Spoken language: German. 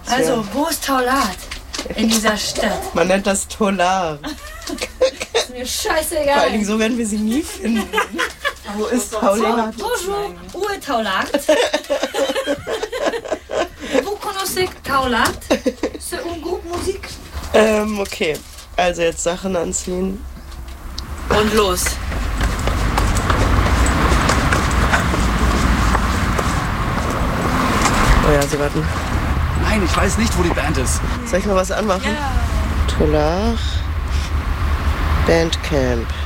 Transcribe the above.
Also, wo ist Taulat in dieser Stadt? Man nennt das Tolar. Ist mir scheißegal. Vor allen Dingen so werden wir sie nie finden. Wo ist Taulat? Bonjour, où est Taulat? Vous connaissez Taulat? C'est un groupe Musik. Okay. Also jetzt Sachen anziehen. Und los. Oh ja, sie warten. Nein, ich weiß nicht, wo die Band ist. Soll ich mal was anmachen? Ja. Tolar Bandcamp.